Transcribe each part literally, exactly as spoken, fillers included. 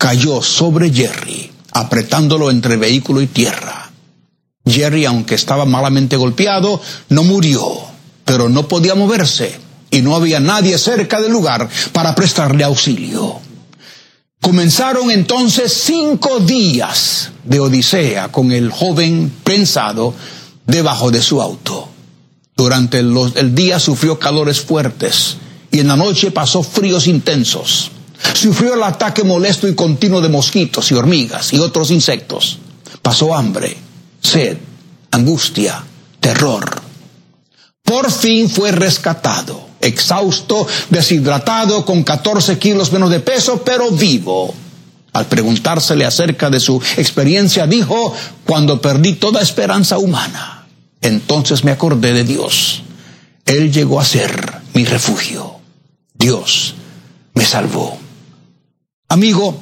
cayó sobre Jerry, apretándolo entre vehículo y tierra. Jerry, aunque estaba malamente golpeado, no murió, pero no podía moverse y no había nadie cerca del lugar para prestarle auxilio. Comenzaron entonces cinco días de odisea con el joven prensado debajo de su auto. Durante el, el día sufrió calores fuertes y en la noche pasó fríos intensos. Sufrió el ataque molesto y continuo de mosquitos y hormigas y otros insectos. Pasó hambre, sed, angustia, terror. Por fin fue rescatado, exhausto, deshidratado, con catorce kilos menos de peso, pero vivo. Al preguntársele acerca de su experiencia, dijo: cuando perdí toda esperanza humana, entonces me acordé de Dios. Él llegó a ser mi refugio. Dios me salvó. Amigo,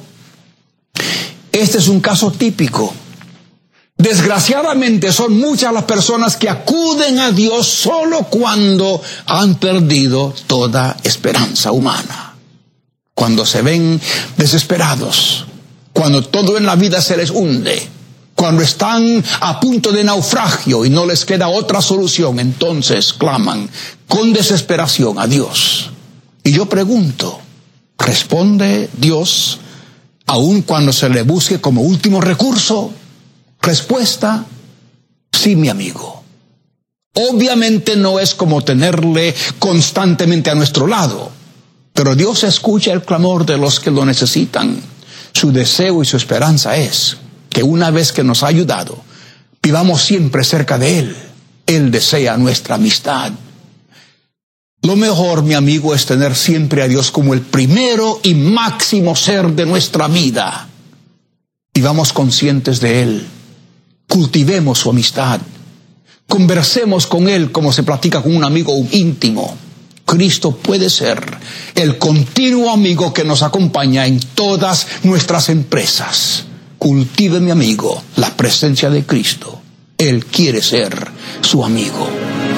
este es un caso típico. Desgraciadamente son muchas las personas que acuden a Dios solo cuando han perdido toda esperanza humana. Cuando se ven desesperados, cuando todo en la vida se les hunde, cuando están a punto de naufragio y no les queda otra solución, entonces claman con desesperación a Dios. Y yo pregunto, ¿responde Dios aun cuando se le busque como último recurso? Respuesta: sí, mi amigo. Obviamente no es como tenerle constantemente a nuestro lado, pero Dios escucha el clamor de los que lo necesitan. Su deseo y su esperanza es que una vez que nos ha ayudado, vivamos siempre cerca de Él. Él desea nuestra amistad. Lo mejor, mi amigo, es tener siempre a Dios como el primero y máximo ser de nuestra vida. Vivamos conscientes de Él. Cultivemos su amistad. Conversemos con Él como se platica con un amigo íntimo. Cristo puede ser el continuo amigo que nos acompaña en todas nuestras empresas. Cultive, mi amigo, la presencia de Cristo. Él quiere ser su amigo.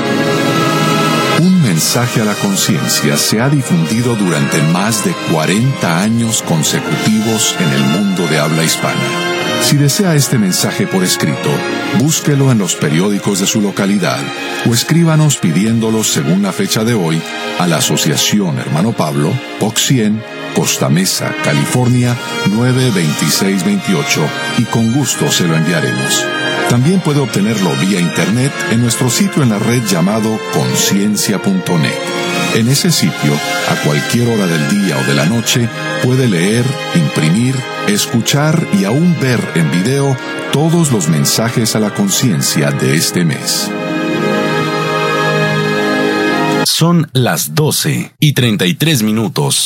Un mensaje a la conciencia se ha difundido durante más de cuarenta años consecutivos en el mundo de habla hispana. Si desea este mensaje por escrito, búsquelo en los periódicos de su localidad o escríbanos pidiéndolo según la fecha de hoy a la Asociación Hermano Pablo, Box cien, Costa Mesa, California, nueve veintiséis veintiocho, y con gusto se lo enviaremos. También puede obtenerlo vía internet en nuestro sitio en la red llamado conciencia punto net. En ese sitio, a cualquier hora del día o de la noche, puede leer, imprimir, escuchar y aún ver en video todos los mensajes a la conciencia de este mes. Son las doce y treinta y tres minutos.